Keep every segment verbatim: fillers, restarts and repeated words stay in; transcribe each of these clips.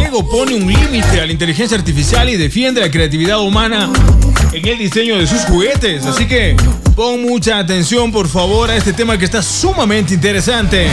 Lego pone un límite a la inteligencia artificial y defiende la creatividad humana en el diseño de sus juguetes. Así que pon mucha atención, por favor, a este tema que está sumamente interesante.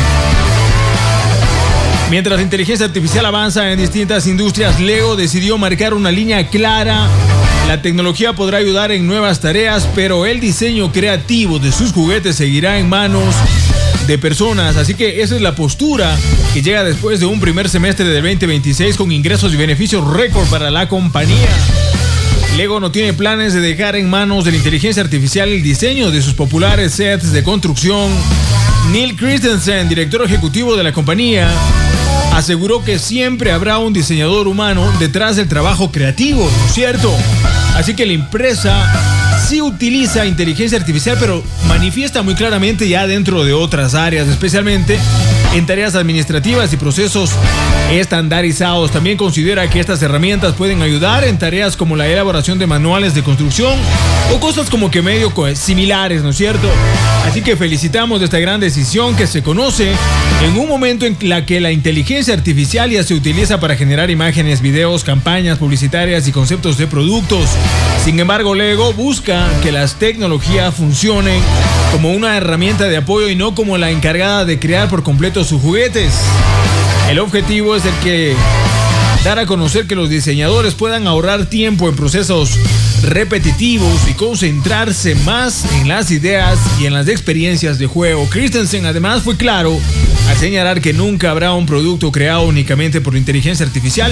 Mientras la inteligencia artificial avanza en distintas industrias, Lego decidió marcar una línea clara. La tecnología podrá ayudar en nuevas tareas, pero el diseño creativo de sus juguetes seguirá en manos de personas. Así que esa es la postura que llega después de un primer semestre del veinte veintiséis con ingresos y beneficios récord para la compañía. Lego no tiene planes de dejar en manos de la inteligencia artificial el diseño de sus populares sets de construcción. Neil Christensen, director ejecutivo de la compañía, aseguró que siempre habrá un diseñador humano detrás del trabajo creativo, ¿no es cierto? Así que la empresa sí utiliza inteligencia artificial, pero manifiesta muy claramente ya dentro de otras áreas, especialmente en tareas administrativas y procesos estandarizados. También considera que estas herramientas pueden ayudar en tareas como la elaboración de manuales de construcción o cosas como que medio similares, ¿no es cierto? Así que felicitamos de esta gran decisión que se conoce en un momento en la que la inteligencia artificial ya se utiliza para generar imágenes, videos, campañas publicitarias y conceptos de productos. Sin embargo, Lego busca que las tecnologías funcionen como una herramienta de apoyo y no como la encargada de crear por completo sus juguetes. El objetivo es el que dar a conocer que los diseñadores puedan ahorrar tiempo en procesos repetitivos y concentrarse más en las ideas y en las experiencias de juego. Christensen además fue claro al señalar que nunca habrá un producto creado únicamente por inteligencia artificial.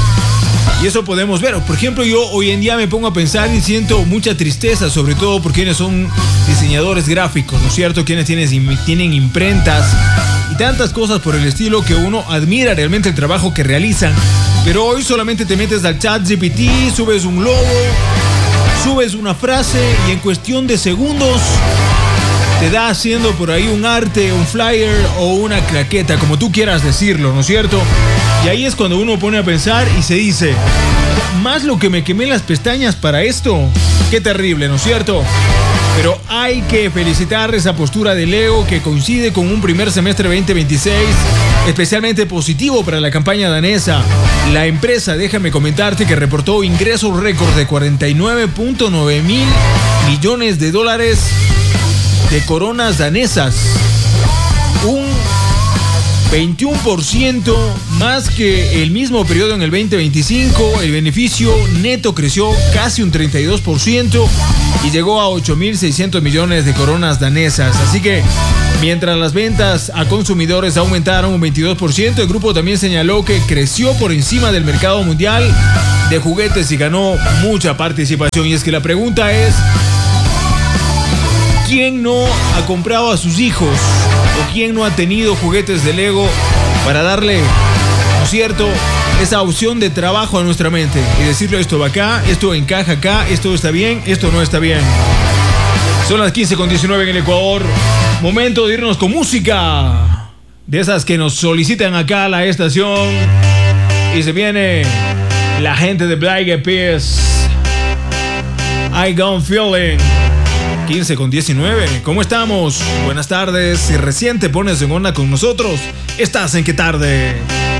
Y eso podemos ver. Por ejemplo, yo hoy en día me pongo a pensar y siento mucha tristeza, sobre todo por quienes son diseñadores gráficos, ¿no es cierto? Quienes tienen, tienen imprentas y tantas cosas por el estilo que uno admira realmente el trabajo que realizan. Pero hoy solamente te metes al chat G P T, subes un logo, subes una frase y en cuestión de segundos te da haciendo por ahí un arte, un flyer o una claqueta, como tú quieras decirlo, ¿no es cierto? Y ahí es cuando uno pone a pensar y se dice, más lo que me quemé las pestañas para esto, qué terrible, ¿no es cierto? Pero hay que felicitar esa postura de Lego que coincide con un primer semestre veinte veintiséis especialmente positivo para la campaña danesa. La empresa, déjame comentarte, que reportó ingresos récord de cuarenta y nueve punto nueve mil millones de dólares de coronas danesas, un veintiuno por ciento más que el mismo periodo en el veinte veinticinco. El beneficio neto creció casi un treinta y dos por ciento y llegó a ocho mil seiscientos millones de coronas danesas. Así que mientras las ventas a consumidores aumentaron un veintidós por ciento, el grupo también señaló que creció por encima del mercado mundial de juguetes y ganó mucha participación. Y es que la pregunta es, ¿quién no ha comprado a sus hijos o quién no ha tenido juguetes de Lego para darle, ¿no es cierto?, esa opción de trabajo a nuestra mente y decirle esto va acá, esto encaja acá, esto está bien, esto no está bien? Son las quince con diecinueve en el Ecuador. Momento de irnos con música de esas que nos solicitan acá a la estación. Y se viene la gente de Black Eyed Peas, I Got Feeling. quince con diecinueve. ¿Cómo estamos? Buenas tardes. Si recién te pones en onda con nosotros, estás en Qué Tarde.